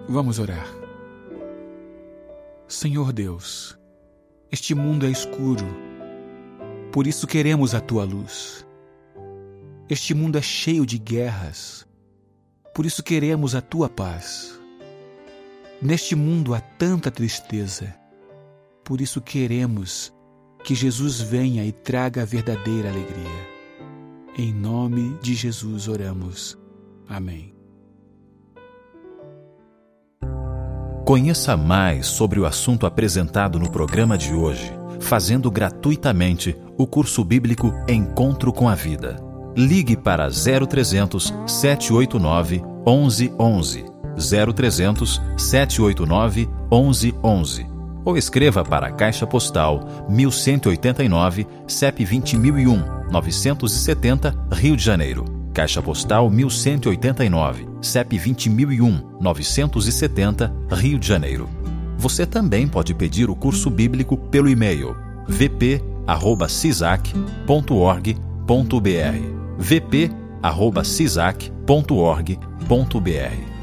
Vamos orar. Senhor Deus, este mundo é escuro, por isso queremos a Tua luz. Este mundo é cheio de guerras, por isso queremos a Tua paz. Neste mundo há tanta tristeza, por isso queremos que Jesus venha e traga a verdadeira alegria. Em nome de Jesus oramos. Amém. Conheça mais sobre o assunto apresentado no programa de hoje, fazendo gratuitamente o curso bíblico Encontro com a Vida. Ligue para 0300 789 1111, 0300 789 1111, ou escreva para a Caixa Postal 1189, CEP 20001, 970, Rio de Janeiro. Caixa Postal 1189, CEP 20001, 970, Rio de Janeiro. Você também pode pedir o curso bíblico pelo e-mail vp@cisac.org.br, vp@cisac.org.br.